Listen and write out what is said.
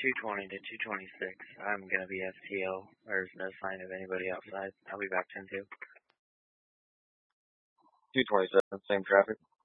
220 to 226. I'm going to be FTL. There's no sign of anybody outside. I'll be back 10-2. 227, same traffic.